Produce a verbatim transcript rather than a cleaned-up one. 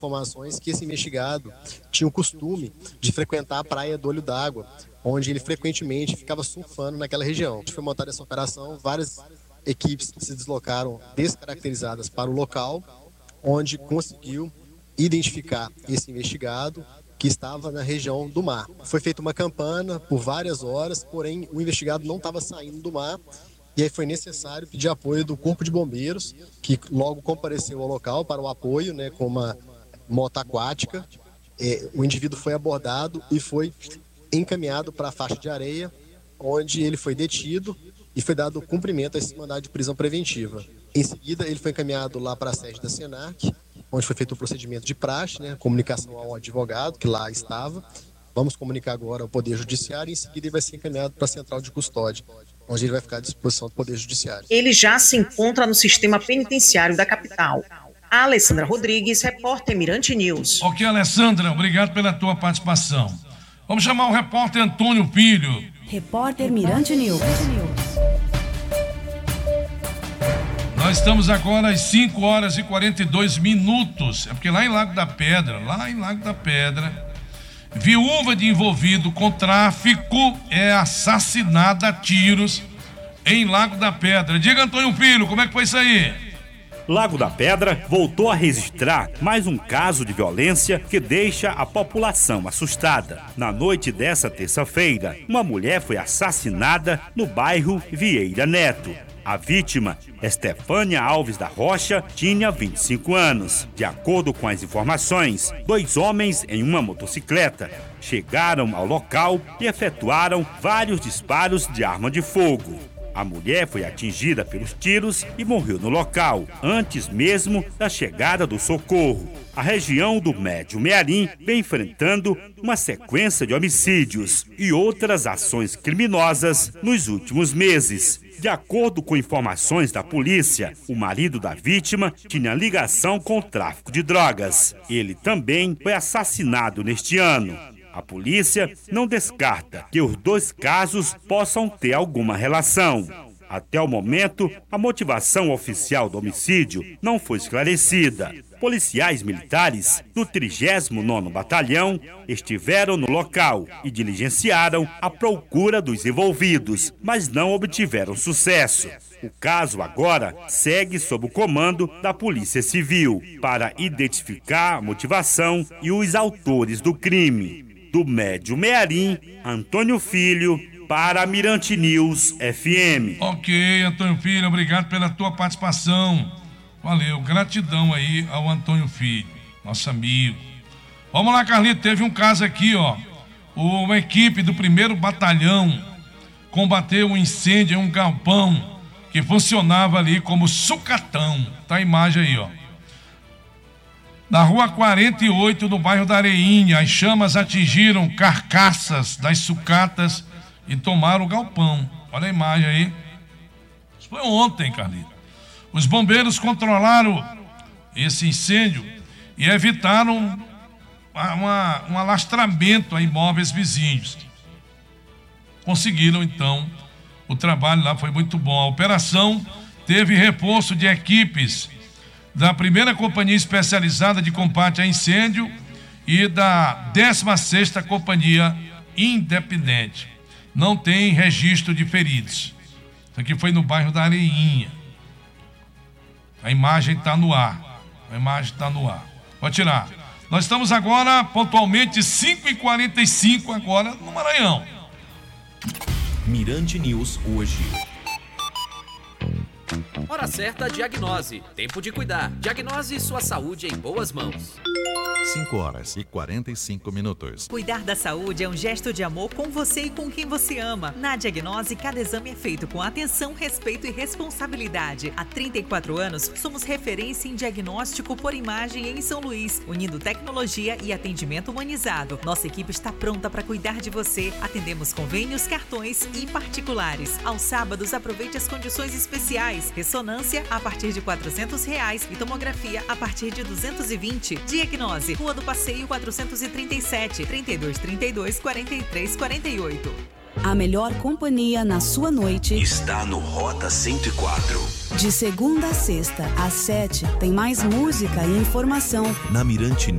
informações que esse investigado tinha o costume de frequentar a praia do Olho d'Água, onde ele frequentemente ficava surfando naquela região. Foi montada essa operação, várias equipes se deslocaram descaracterizadas para o local, onde conseguiu identificar esse investigado que estava na região do mar. Foi feita uma campana por várias horas, porém o investigado não estava saindo do mar, e aí foi necessário pedir apoio do Corpo de Bombeiros, que logo compareceu ao local para o apoio, né, com uma moto aquática. É, o indivíduo foi abordado e foi encaminhado para a faixa de areia, onde ele foi detido e foi dado cumprimento a esse mandado de prisão preventiva. Em seguida, ele foi encaminhado lá para a sede da Senac, onde foi feito o procedimento de praxe, né, comunicação ao advogado que lá estava. Vamos comunicar agora ao Poder Judiciário e em seguida ele vai ser encaminhado para a Central de Custódia, onde ele vai ficar à disposição do Poder Judiciário. Ele já se encontra no sistema penitenciário da capital. A Alessandra Rodrigues, repórter Mirante News. Ok, Alessandra, obrigado pela tua participação. Vamos chamar o repórter Antônio Filho. Repórter Mirante News. Nós estamos agora às cinco horas e quarenta e dois minutos. É porque lá em Lago da Pedra, lá em Lago da Pedra, viúva de envolvido com tráfico é assassinada a tiros em Lago da Pedra. Diga, Antônio Filho, como é que foi isso aí? Lago da Pedra voltou a registrar mais um caso de violência que deixa a população assustada. Na noite dessa terça-feira, uma mulher foi assassinada no bairro Vieira Neto. A vítima, Estefânia Alves da Rocha, tinha vinte e cinco anos. De acordo com as informações, dois homens em uma motocicleta chegaram ao local e efetuaram vários disparos de arma de fogo. A mulher foi atingida pelos tiros e morreu no local, antes mesmo da chegada do socorro. A região do Médio Mearim vem enfrentando uma sequência de homicídios e outras ações criminosas nos últimos meses. De acordo com informações da polícia, o marido da vítima tinha ligação com o tráfico de drogas. Ele também foi assassinado neste ano. A polícia não descarta que os dois casos possam ter alguma relação. Até o momento, a motivação oficial do homicídio não foi esclarecida. Policiais militares do trigésimo nono Batalhão estiveram no local e diligenciaram a procura dos envolvidos, mas não obtiveram sucesso. O caso agora segue sob o comando da Polícia Civil para identificar a motivação e os autores do crime. Do Médio Mearim, Antônio Filho, para Mirante News F M. Ok, Antônio Filho, obrigado pela tua participação. Valeu, gratidão aí ao Antônio Filho, nosso amigo. Vamos lá, Carlito, teve um caso aqui, ó. Uma equipe do primeiro Batalhão combateu um incêndio em um galpão que funcionava ali como sucatão. Tá a imagem aí, ó. Na rua quarenta e oito, no bairro da Areinha, as chamas atingiram carcaças das sucatas e tomaram o galpão. Olha a imagem aí. Isso foi ontem, Carlito. Os bombeiros controlaram esse incêndio e evitaram uma, um alastramento a imóveis vizinhos. Conseguiram, então, o trabalho lá foi muito bom. A operação teve reforço de equipes da primeira Companhia Especializada de Combate a Incêndio e da décima sexta Companhia Independente. Não tem registro de feridos. Isso aqui foi no bairro da Areinha. A imagem está no ar. A imagem está no ar. Pode tirar. Nós estamos agora, pontualmente, cinco e quarenta e cinco, agora no Maranhão. Mirante News hoje. Hora certa, diagnose. Tempo de cuidar. Diagnose sua saúde em boas mãos. cinco horas e quarenta e cinco minutos. Cuidar da saúde é um gesto de amor com você e com quem você ama. Na Diagnose, cada exame é feito com atenção, respeito e responsabilidade. Há trinta e quatro anos, somos referência em diagnóstico por imagem em São Luís, unindo tecnologia e atendimento humanizado. Nossa equipe está pronta para cuidar de você. Atendemos convênios, cartões e particulares. Aos sábados, aproveite as condições especiais. Ressonância a partir de quatrocentos reais e tomografia a partir de duzentos e vinte. Diagnose, Rua do Passeio quatrocentos e trinta e sete, trinta e dois, trinta e dois, quarenta e três, quarenta e oito. A melhor companhia na sua noite está no Rota cento e quatro. De segunda a sexta, às sete, tem mais música e informação. Na Mirante